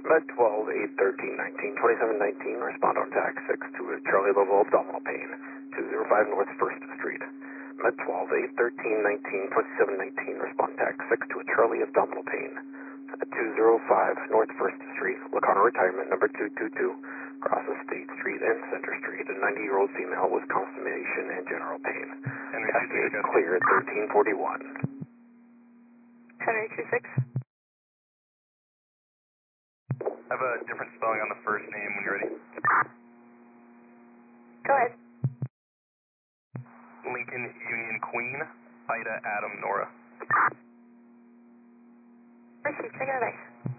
Med 12, 8, 13, 19, 27, 19, respond on TAC 6 to a Charlie level abdominal pain, 205 North 1st Street. Med 12, 8, 13, 19, 27, 19, respond TAC 6 to a Charlie abdominal pain, 205 North 1st Street, Lacana Retirement, number 222, crosses State Street and Center Street, a 90-year-old female with constipation and general pain. Test is clear at 1341. Henry 26. I have a different spelling on the first name when you're ready. Go ahead. Lincoln Union Queen, Ida Adam Nora. Received, check it out.